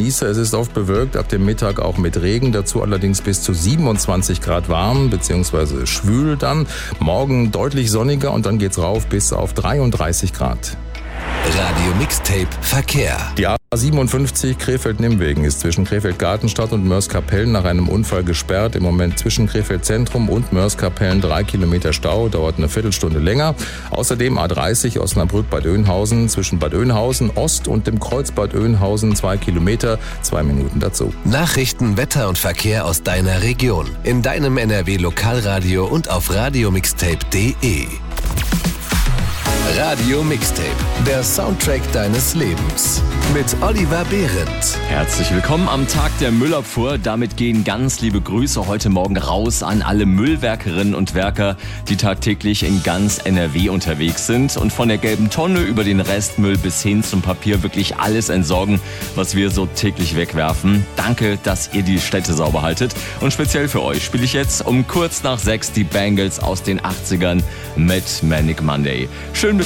Gießer. Es ist oft bewölkt, ab dem Mittag auch mit Regen. Dazu allerdings bis zu 27 Grad warm bzw. schwül dann. Morgen deutlich sonniger und dann geht's rauf bis auf 33 Grad. Radio Mixtape Verkehr. Die A57 Krefeld-Nimwegen ist zwischen Krefeld-Gartenstadt und Moerskapellen nach einem Unfall gesperrt. Im Moment zwischen Krefeld-Zentrum und Moerskapellen 3 Kilometer Stau, dauert eine Viertelstunde länger. Außerdem A30 Osnabrück-Bad Oeynhausen zwischen Bad Oeynhausen Ost und dem Kreuz Bad Oeynhausen 2 Kilometer, 2 Minuten dazu. Nachrichten, Wetter und Verkehr aus deiner Region. In deinem NRW-Lokalradio und auf radiomixtape.de. Radio Mixtape, der Soundtrack deines Lebens. Mit Oliver Behrendt. Herzlich willkommen am Tag der Müllabfuhr. Damit gehen ganz liebe Grüße heute Morgen raus an alle Müllwerkerinnen und Werker, die tagtäglich in ganz NRW unterwegs sind und von der gelben Tonne über den Restmüll bis hin zum Papier wirklich alles entsorgen, was wir so täglich wegwerfen. Danke, dass ihr die Städte sauber haltet. Und speziell für euch spiele ich jetzt um kurz nach 6 die Bangles aus den 80ern mit Manic Monday. Schönen